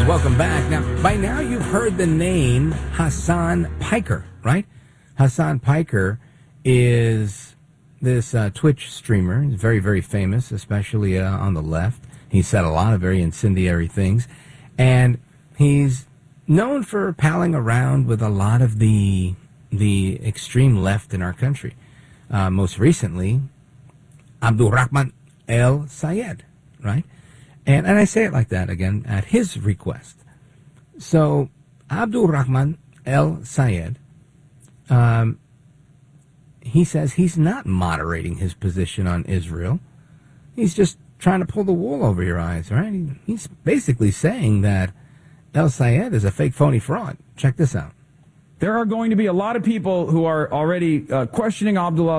Welcome back. Now, by now you've heard the name Hasan Piker, right? Hasan Piker is this Twitch streamer. He's very, very famous, especially on the left. He said a lot of very incendiary things. And he's known for palling around with a lot of the extreme left in our country. Most recently, Abdul Rahman El Sayed, right? And I say it like that again, at his request. So, Abdul Rahman El Sayed, he says he's not moderating his position on Israel. He's just trying to pull the wool over your eyes, right? He's basically saying that El Sayed is a fake, phony fraud. Check this out. There are going to be a lot of people who are already questioning Abdullah